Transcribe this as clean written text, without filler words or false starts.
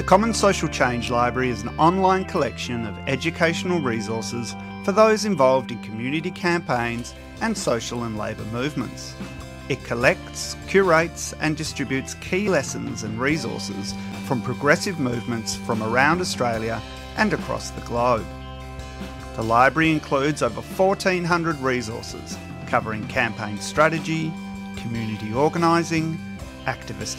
The Common Social Change Library is an online collection of educational resources for those involved in community campaigns and social and labour movements. It collects, curates and distributes key lessons and resources from progressive movements from around Australia and across the globe. The library includes over 1,400 resources covering campaign strategy, community organising, activist